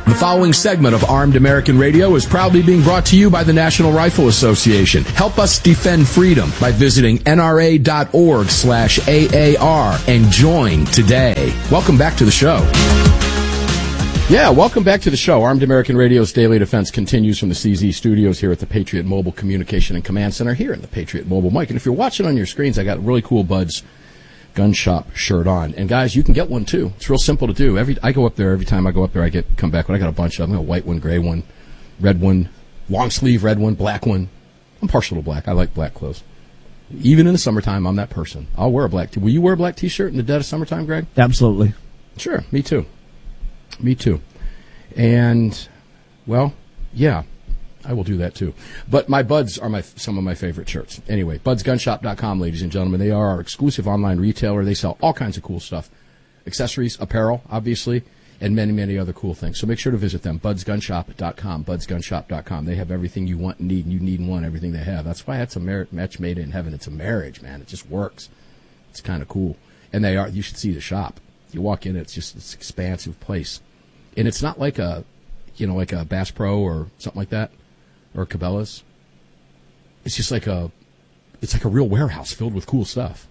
The following segment of Armed American Radio is proudly being brought to you by the National Rifle Association. Help us defend freedom by visiting nra.org/AAR and join today. Welcome back to the show. Yeah, welcome back to the show. Armed American Radio's Daily Defense continues from the CZ studios here at the Patriot Mobile Communication and Command Center here in the Patriot Mobile mic. And if you're watching on your screens, I got a really cool Bud's Gun Shop shirt on. And guys, you can get one too. It's real simple to do. I go up there, every time I go up there, come back, but I got a bunch of them. I got a white one, gray one, red one, long sleeve red one, black one. I'm partial to black. I like black clothes. Even in the summertime, I'm that person. I'll wear a black Will you wear a black t-shirt in the dead of summertime, Greg? Absolutely. Sure, me too. Me too. And, well, yeah, I will do that too. But my Buds are some of my favorite shirts. Anyway, budsgunshop.com, ladies and gentlemen. They are our exclusive online retailer. They sell all kinds of cool stuff. Accessories, apparel, obviously, and many, many other cool things. So make sure to visit them, budsgunshop.com, budsgunshop.com. They have everything you want and need, and you need and want everything they have. That's why it's a match made in heaven. It's a marriage, man. It just works. It's kind of cool. And you should see the shop. You walk in, it's just this expansive place. And it's not like a Bass Pro or something like that, or Cabela's. It's just like a real warehouse filled with cool stuff.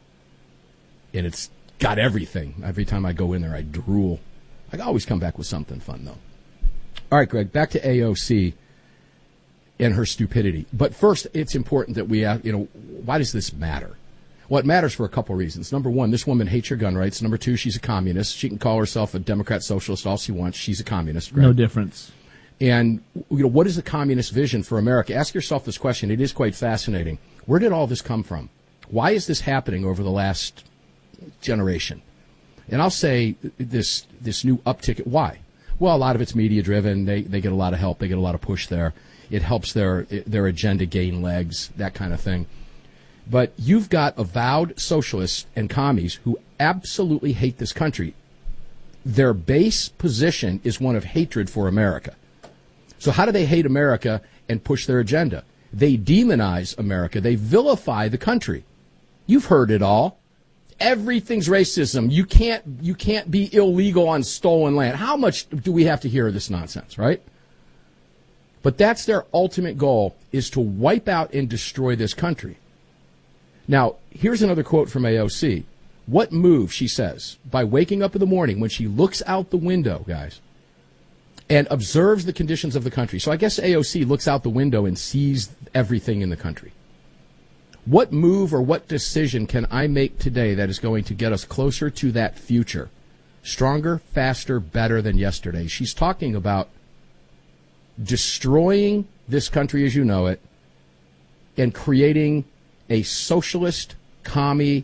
And it's got everything. Every time I go in there, I drool. I always come back with something fun, though. All right, Greg, back to AOC and her stupidity. But first, it's important that we, why does this matter? Well, it matters for a couple reasons. Number one, this woman hates your gun rights. Number two, she's a communist. She can call herself a Democrat socialist all she wants. She's a communist. Right? No difference. And, what is the communist vision for America? Ask yourself this question. It is quite fascinating. Where did all this come from? Why is this happening over the last generation? And I'll say this new uptick. Why? Well, a lot of it's media-driven. They get a lot of help. They get a lot of push there. It helps their agenda gain legs, that kind of thing. But you've got avowed socialists and commies who absolutely hate this country. Their base position is one of hatred for America. So how do they hate America and push their agenda? They demonize America. They vilify the country. You've heard it all. Everything's racism. You can't be illegal on stolen land. How much do we have to hear of this nonsense, right? But that's their ultimate goal, is to wipe out and destroy this country. Now, here's another quote from AOC. What move, she says, by waking up in the morning when she looks out the window, guys, and observes the conditions of the country. So I guess AOC looks out the window and sees everything in the country. What move or what decision can I make today that is going to get us closer to that future? Stronger, faster, better than yesterday. She's talking about destroying this country as you know it and creating a socialist, commie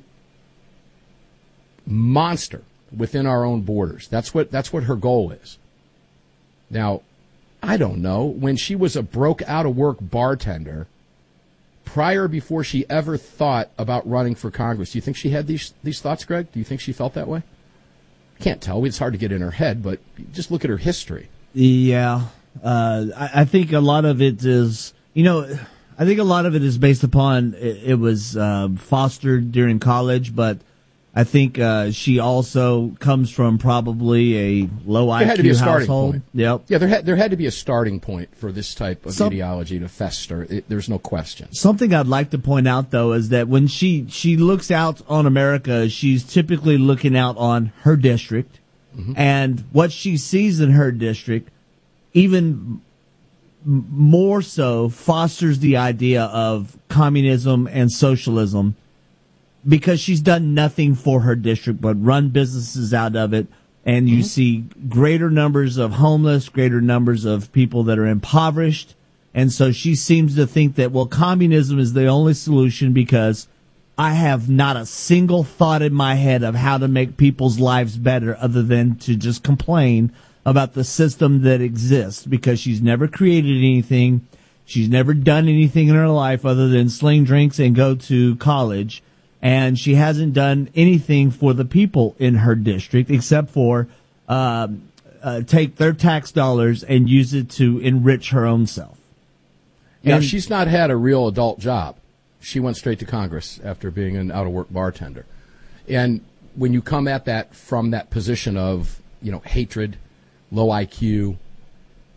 monster within our own borders. That's what her goal is. Now, I don't know. When she was a broke, out-of-work bartender, before she ever thought about running for Congress, do you think she had these thoughts, Greg? Do you think she felt that way? Can't tell. It's hard to get in her head, but just look at her history. Yeah. I think a lot of it is, I think a lot of it is based upon it was fostered during college, but I think she also comes from probably a low IQ had to be a starting household. Point. Yep. Yeah, there had to be a starting point for this type of ideology to fester. There's no question. Something I'd like to point out, though, is that when she looks out on America, she's typically looking out on her district, and what she sees in her district, even more so, fosters the idea of communism and socialism, because she's done nothing for her district but run businesses out of it, and you see greater numbers of homeless, greater numbers of people that are impoverished, and so she seems to think that, well, communism is the only solution because I have not a single thought in my head of how to make people's lives better other than to just complain about the system that exists, because she's never created anything. She's never done anything in her life other than sling drinks and go to college. And she hasn't done anything for the people in her district except for take their tax dollars and use it to enrich her own self. Yeah, she's not had a real adult job. She went straight to Congress after being an out-of-work bartender. And when you come at that from that position of, hatred, low IQ,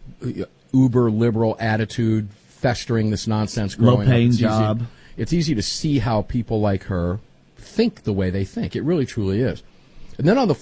uber liberal attitude festering this nonsense growing up. Low-paying job. It's easy to see how people like her think the way they think. It really, truly is. And then on the